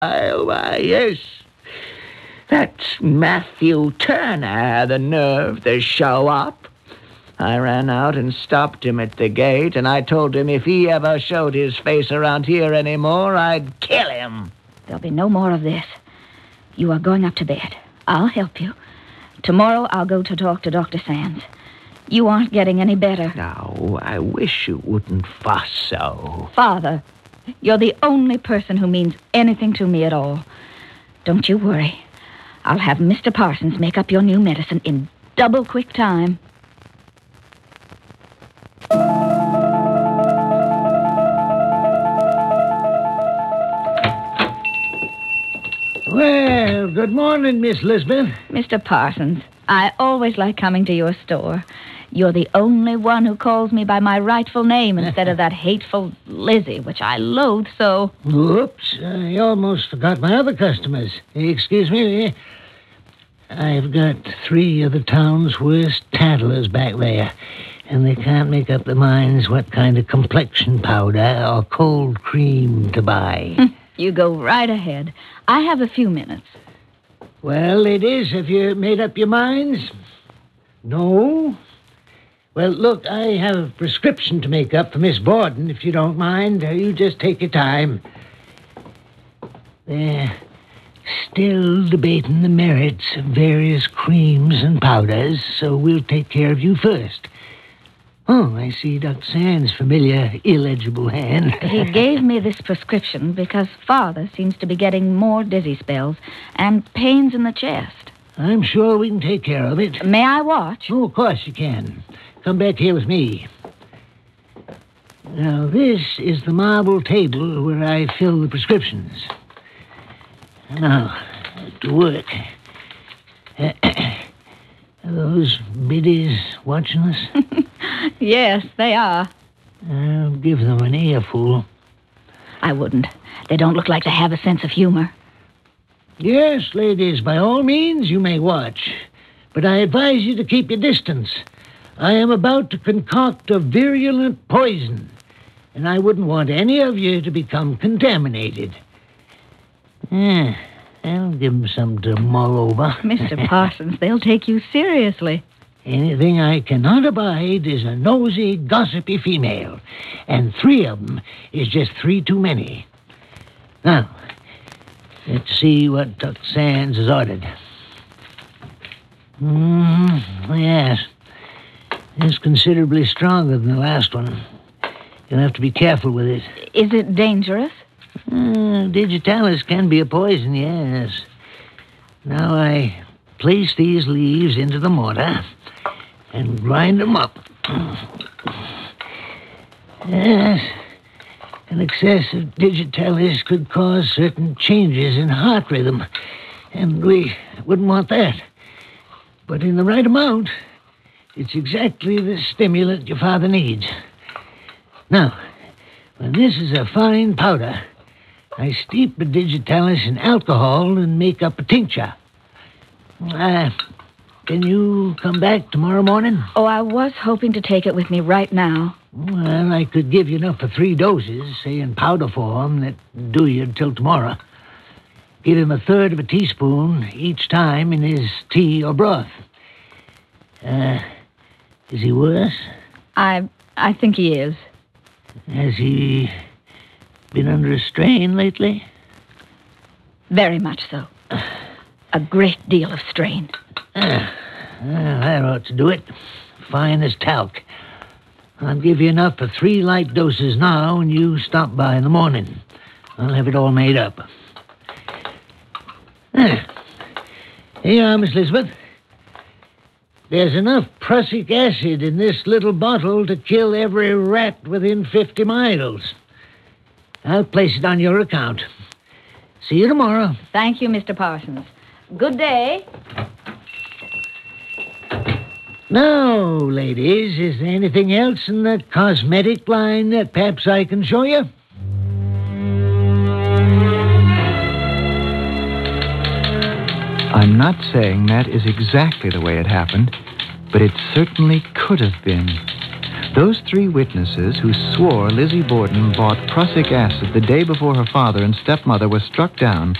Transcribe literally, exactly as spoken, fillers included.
Oh, why, yes. That's Matthew Turner had the nerve to show up. I ran out and stopped him at the gate, and I told him if he ever showed his face around here anymore, I'd kill him. There'll be no more of this. You are going up to bed. I'll help you. Tomorrow I'll go to talk to Doctor Sands. You aren't getting any better. Now, I wish you wouldn't fuss so. Father, you're the only person who means anything to me at all. Don't you worry. I'll have Mister Parsons make up your new medicine in double quick time. Well, good morning, Miss Lisbeth. Mister Parsons, I always like coming to your store. You're the only one who calls me by my rightful name instead of that hateful Lizzie, which I loathe so. Whoops, I almost forgot my other customers. Excuse me. I've got three of the town's worst tattlers back there, and they can't make up their minds what kind of complexion powder or cold cream to buy. You go right ahead. I have a few minutes. Well, ladies, have you made up your minds? No? Well, look, I have a prescription to make up for Miss Borden, if you don't mind. You just take your time. They're still debating the merits of various creams and powders, so we'll take care of you first. Oh, I see Doctor Sands' familiar, illegible hand. He gave me this prescription because Father seems to be getting more dizzy spells and pains in the chest. I'm sure we can take care of it. May I watch? Oh, of course you can. Come back here with me. Now, this is the marble table where I fill the prescriptions. Now, to work. Are those biddies watching us? Yes, they are. I'll give them an earful. I wouldn't. They don't look like they have a sense of humor. Yes, ladies, by all means you may watch. But I advise you to keep your distance. I am about to concoct a virulent poison, and I wouldn't want any of you to become contaminated. Yeah, I'll give them some to mull over. Mister Parsons, they'll take you seriously. Anything I cannot abide is a nosy, gossipy female, and three of them is just three too many. Now, let's see what Doctor Sands has ordered. Mm, yes. It's considerably stronger than the last one. You'll have to be careful with it. Is it dangerous? Uh, digitalis can be a poison, yes. Now I place these leaves into the mortar and grind them up. Yes, an excess of digitalis could cause certain changes in heart rhythm, and we wouldn't want that. But in the right amount, it's exactly the stimulant your father needs. Now, when this is a fine powder, I steep the digitalis in alcohol and make up a tincture. Uh, can you come back tomorrow morning? Oh, I was hoping to take it with me right now. Well, I could give you enough for three doses, say in powder form, that do you till tomorrow. Give him a third of a teaspoon each time in his tea or broth. Uh, is he worse? I I think he is. Has he been under a strain lately? Very much so. A great deal of strain. Ah, well, that ought to do it. Fine as talc. I'll give you enough for three light doses now, and you stop by in the morning. I'll have it all made up. Ah, here you are, Miss Elizabeth. There's enough prussic acid in this little bottle to kill every rat within fifty miles. I'll place it on your account. See you tomorrow. Thank you, Mister Parsons. Good day. Now, ladies, is there anything else in the cosmetic line that perhaps I can show you? I'm not saying that is exactly the way it happened, but it certainly could have been. Those three witnesses who swore Lizzie Borden bought prussic acid the day before her father and stepmother were struck down